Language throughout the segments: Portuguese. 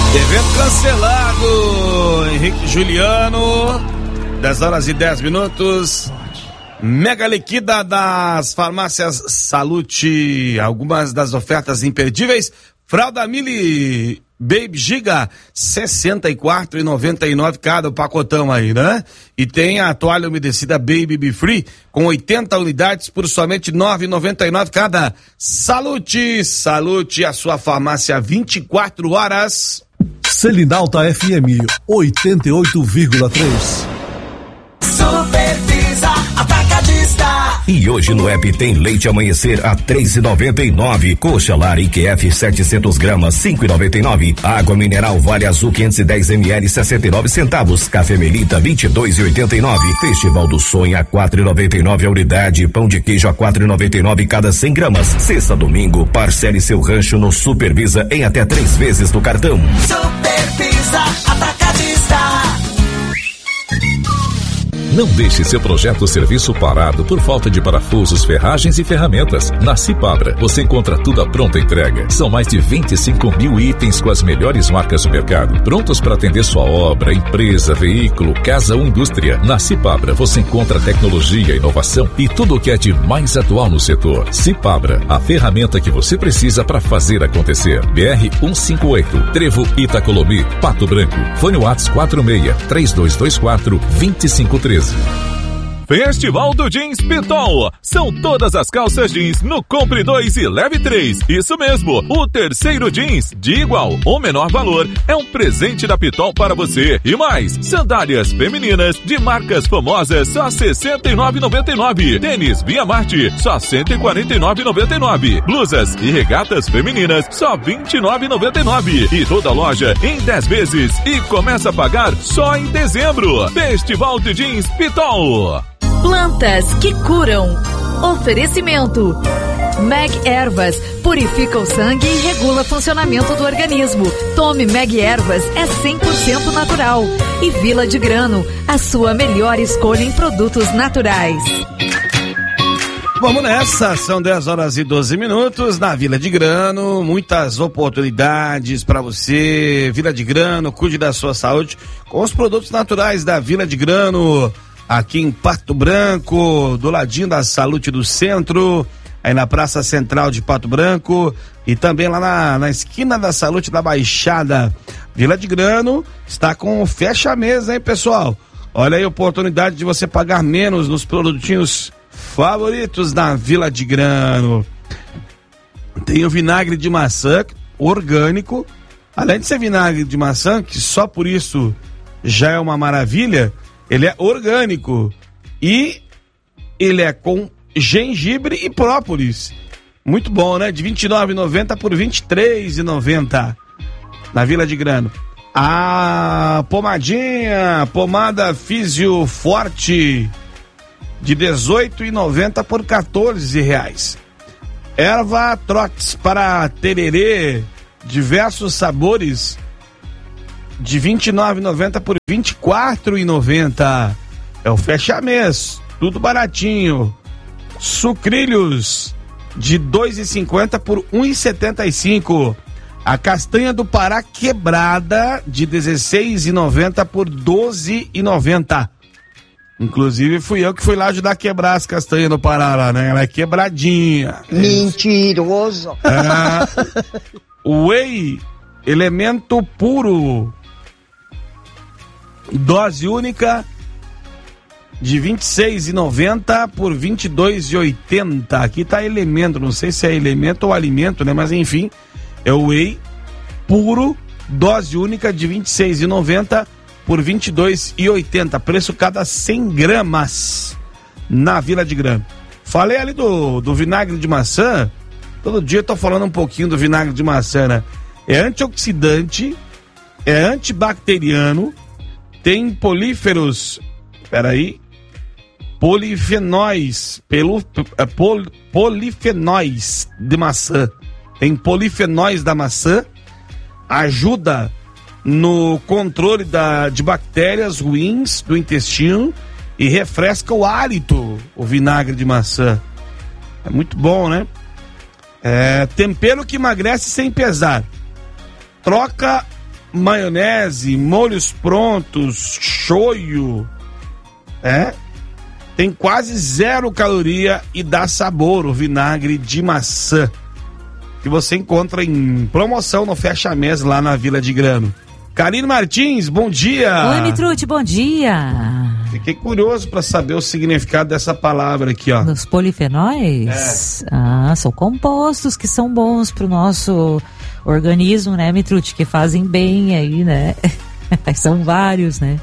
Evento cancelado, Henrique Juliano, 10h10. Mega liquida das farmácias Salute, algumas das ofertas imperdíveis. Fralda Mili Baby Giga, R$ 64,99 cada pacotão aí, né? E tem a toalha umedecida Baby Be Free com 80 unidades por somente R$ 9,99 cada. Salute, a sua farmácia 24 horas. Selinalta FM 88,3. Supervisa Atacadista. E hoje no app tem leite amanhecer a R$ 3,99. Coxa Lar IQF 700 gramas 5,99. Água mineral Vale Azul 510 ml 69 centavos. Café Melita 22,89. Festival do Sonho a 4,99 a unidade. Pão de queijo a 4,99 cada 100 gramas. Sexta domingo, parcele seu rancho no Supervisa em até 3 vezes no cartão. Supervisa Atacadista. Não deixe seu projeto ou serviço parado por falta de parafusos, ferragens e ferramentas. Na Cipabra, você encontra tudo à pronta entrega. São mais de 25 mil itens com as melhores marcas do mercado, prontos para atender sua obra, empresa, veículo, casa ou indústria. Na Cipabra, você encontra tecnologia, inovação e tudo o que é de mais atual no setor. Cipabra, a ferramenta que você precisa para fazer acontecer. BR 158, Trevo Itacolomi, Pato Branco. Fone WhatsApp 46-3224-2513. Festival do Jeans Pitol. São todas as calças jeans no Compre 2 e Leve 3. Isso mesmo, o terceiro jeans de igual ou menor valor é um presente da Pitol para você. E mais, sandálias femininas de marcas famosas só R$ 69,99. Tênis Via Marte só R$ 149,99. Blusas e regatas femininas só R$ 29,99. E toda loja em 10 vezes e começa a pagar só em dezembro. Festival de Jeans Pitol. Plantas que curam. Oferecimento. Meg Ervas purifica o sangue e regula o funcionamento do organismo. Tome Meg Ervas, é 100% natural. E Vila de Grano, a sua melhor escolha em produtos naturais. Vamos nessa, são 10h12 na Vila de Grano, muitas oportunidades para você. Vila de Grano, cuide da sua saúde com os produtos naturais da Vila de Grano. Aqui em Pato Branco, do ladinho da Salute do Centro, aí na Praça Central de Pato Branco e também lá na esquina da Salute da Baixada. Vila de Grano está com fecha-mesa, hein, pessoal? Olha aí a oportunidade de você pagar menos nos produtinhos favoritos da Vila de Grano. Tem o vinagre de maçã orgânico, além de ser vinagre de maçã, que só por isso já é uma maravilha. Ele é orgânico e ele é com gengibre e própolis. Muito bom, né? De R$ 29,90 por R$ 23,90 na Vila de Grano. A pomada Físio Forte de R$ 18,90 por R$ 14. Erva Trox para tererê, diversos sabores, de R$ 29,90 por R$ 24,90. É o fecha-mês, tudo baratinho. Sucrilhos de R$ 2,50 por R$ 1,75. A castanha do Pará quebrada de R$ 16,90 por R$ 12,90. Inclusive fui eu que fui lá ajudar a quebrar as castanhas do Pará lá, né? Ela é quebradinha. Mentiroso. Whey, elemento puro, dose única de R$ 26,90 por R$ 22,80. Aqui tá elemento, não sei se é elemento ou alimento, né? Mas enfim, é o whey puro, dose única de R$ 26,90 por R$ 22,80. Preço cada 100 gramas na Vila de Grano. Falei ali do vinagre de maçã. Todo dia eu tô falando um pouquinho do vinagre de maçã, né? É antioxidante, é antibacteriano, tem polifenóis de maçã. Tem polifenóis da maçã, ajuda no controle de bactérias ruins do intestino e refresca o hálito, o vinagre de maçã. É muito bom, né? Tempero que emagrece sem pesar. Troca maionese, molhos prontos, shoyu, tem quase 0 caloria e dá sabor, o vinagre de maçã, que você encontra em promoção no Fecha Mês lá na Vila de Grano. Karine Martins, bom dia. Oi, Mitrute, bom dia. Fiquei curioso para saber o significado dessa palavra aqui, ó. Os polifenóis? São compostos que são bons pro nosso organismo, né, Mitrute, que fazem bem aí, né? São vários, né?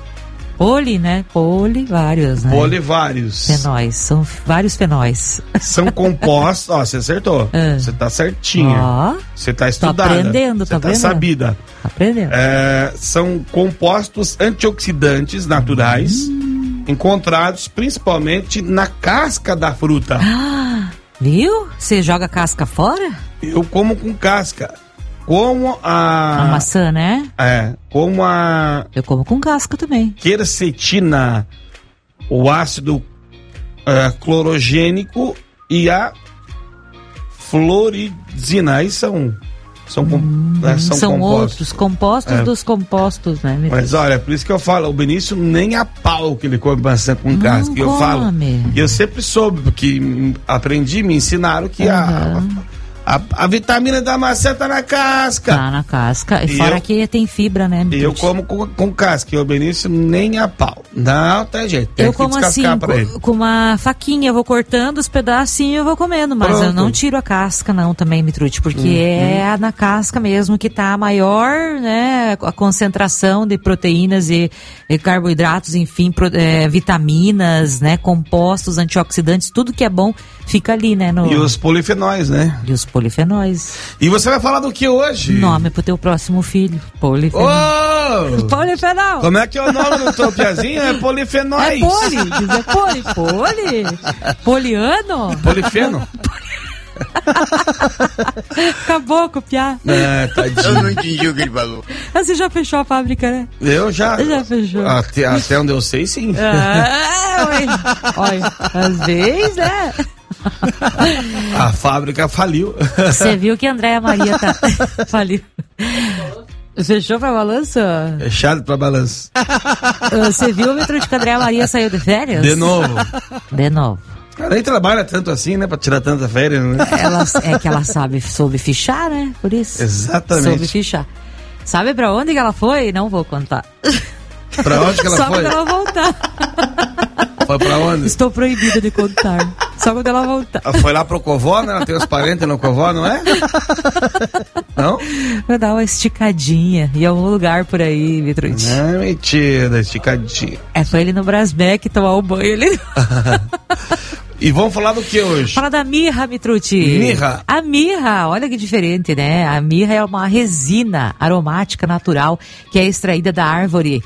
Vários, né? Polivários. Fenóis, são vários fenóis. São compostos, ó, você acertou. Você tá certinha. Você tá estudada. Tô aprendendo, Você tá sabida. Tá aprendendo. São compostos antioxidantes naturais, encontrados principalmente na casca da fruta. Viu? Você joga casca fora? Eu como com casca. Como a maçã, né? Como eu como com casca também. Quercetina, o ácido clorogênico e a fluorizina. Aí são compostos. Outros compostos dos compostos, né? Mas olha, por isso que eu falo, o Benício nem a pau que ele come maçã com casca. Que eu falo. E eu sempre soube, porque me ensinaram que a vitamina da maçã tá na casca. Tá na casca. E fora que tem fibra, né? Eu como com casca. E o Benício nem a pau. Não tem jeito. Tem eu que como assim, com uma faquinha, eu vou cortando os pedacinhos e eu vou comendo. Mas eu não tiro a casca, não, também, Mitrute. Porque é na casca mesmo que tá a maior, né? A concentração de proteínas e carboidratos, enfim, vitaminas, né? Compostos, antioxidantes, tudo que é bom fica ali, né? E os polifenóis, né? E os polifenóis. E você vai falar do que hoje? Nome pro teu próximo filho. Polifenol. Polifenol. Como é que é o nome do teu piazinho? É polifenóis. É poli. Poliano? Polifeno? Acabou com o piá. Tadinho. Eu não entendi o que ele falou. Você já fechou a fábrica, né? Eu já. Já fechou. Até onde eu sei, sim. Olha, às vezes, né? A fábrica faliu. Você viu que a Andréia Maria faliu. Fechou pra balança? Fechado pra balança. Você viu o Mitrute que a Andréia Maria saiu de férias? De novo. Ela nem trabalha tanto assim, né? Pra tirar tanta férias, né? Ela soube fichar, né? Por isso. Exatamente. Soube fichar. Sabe pra onde que ela foi? Não vou contar. Pra onde que ela foi? Só quando ela voltar. Foi pra onde? Estou proibida de contar. Só quando ela voltar. Ela foi lá pro Covó, né? Ela tem os parentes no Covó, não é? Não? Vai dar uma esticadinha em algum lugar por aí, Mitrute. Não, mentira, esticadinha. Foi ele no Brasbec tomar o banho ali. E vamos falar do que hoje? Fala da mirra, Mitrute. Mirra. A mirra, olha que diferente, né? A mirra é uma resina aromática natural que é extraída da árvore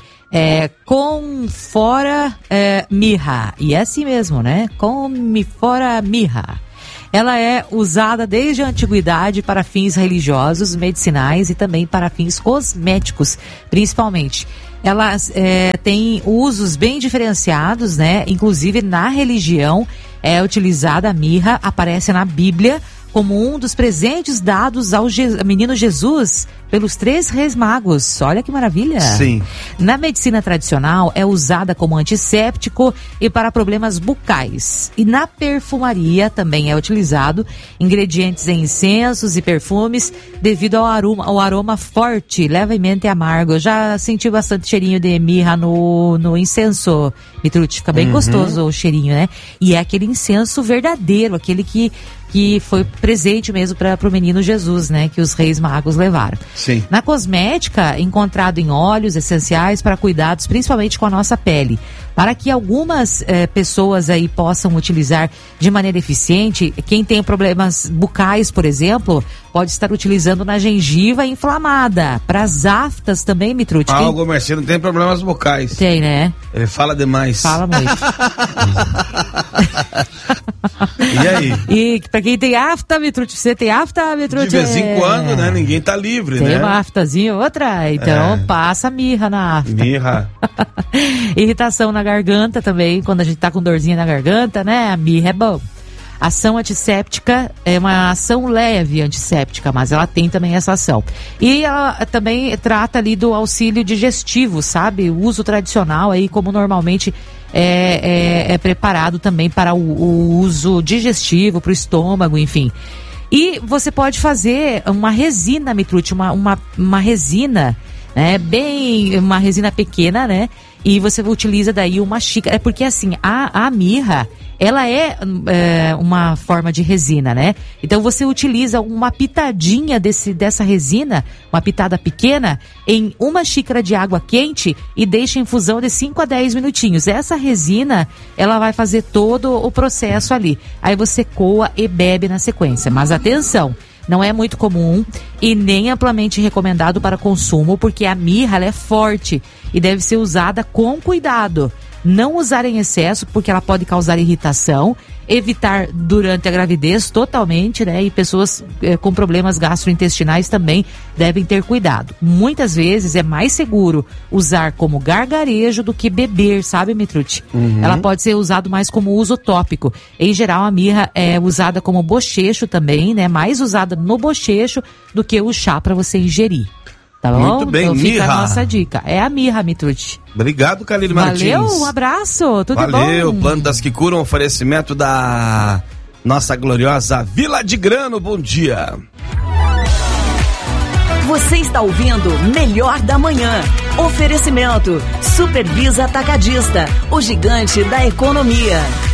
Commiphora mirra. E é assim mesmo, né? Commiphora mirra. Ela é usada desde a antiguidade para fins religiosos, medicinais e também para fins cosméticos, principalmente. Ela tem usos bem diferenciados, né? Inclusive na religião é utilizada a mirra, aparece na Bíblia como um dos presentes dados ao menino Jesus pelos 3 reis magos. Olha que maravilha! Sim. Na medicina tradicional é usada como antisséptico e para problemas bucais. E na perfumaria também é utilizado ingredientes em incensos e perfumes devido ao aroma forte, levemente amargo. Eu já senti bastante cheirinho de mirra no incenso, Mitrute. Fica bem gostoso o cheirinho, né? E é aquele incenso verdadeiro, aquele que foi presente mesmo para o menino Jesus, né? Que os reis magos levaram. Sim. Na cosmética, encontrado em óleos essenciais para cuidados, principalmente com a nossa pele. Para que algumas pessoas aí possam utilizar de maneira eficiente, quem tem problemas bucais, por exemplo, pode estar utilizando na gengiva inflamada. Para as aftas também, Mitrute. O Gomerciano não tem problemas bucais. Tem, né? Ele fala demais. Fala muito. E aí? E pra quem tem afta, Mitrute, você tem afta, Mitrute? De vez em quando, né? Ninguém tá livre, tem né? Tem uma aftazinha, outra. Então passa mirra na afta. Mirra. Irritação na garganta também, quando a gente tá com dorzinha na garganta, né? A mirra é bom. Ação antisséptica é uma ação leve antisséptica, mas ela tem também essa ação. E ela também trata ali do auxílio digestivo, sabe? O uso tradicional aí, como normalmente é preparado também para o uso digestivo, para o estômago, enfim. E você pode fazer uma resina, Mitrute, uma resina, né? Uma resina pequena, né? E você utiliza daí uma xícara. É porque assim, a mirra, ela é uma forma de resina, né? Então você utiliza uma pitadinha dessa resina, uma pitada pequena, em uma xícara de água quente e deixa em infusão de 5 a 10 minutinhos. Essa resina, ela vai fazer todo o processo ali. Aí você coa e bebe na sequência. Mas atenção! Não é muito comum e nem amplamente recomendado para consumo, porque a mirra ela é forte e deve ser usada com cuidado. Não usar em excesso, porque ela pode causar irritação. Evitar durante a gravidez totalmente, né? E pessoas com problemas gastrointestinais também devem ter cuidado. Muitas vezes é mais seguro usar como gargarejo do que beber, sabe, Mitrute? Ela pode ser usada mais como uso tópico. Em geral, a mirra é usada como bochecho também, né? Mais usada no bochecho do que o chá para você ingerir. Tá bom? Muito bem, então fica mirra. a nossa dica. É a mirra, Mitrute. Obrigado, Kalile Martins. Valeu, um abraço, tudo bom? Valeu, Plano das que Curam, oferecimento da nossa gloriosa Vila de Grano. Bom dia. Você está ouvindo Melhor da Manhã. Oferecimento Supervisa Atacadista, o gigante da economia.